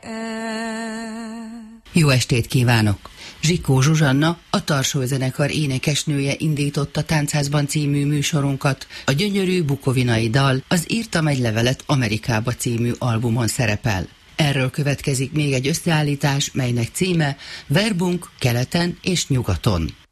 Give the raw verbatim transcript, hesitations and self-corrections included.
Jó estét kívánok! Zsikó Zsuzsanna, a Tarsó zenekar énekesnője indította Táncházban című műsorunkat. A gyönyörű bukovinai dal az Írtam egy levelet Amerikába című albumon szerepel. Erről következik még egy összeállítás, melynek címe Verbunk keleten és nyugaton.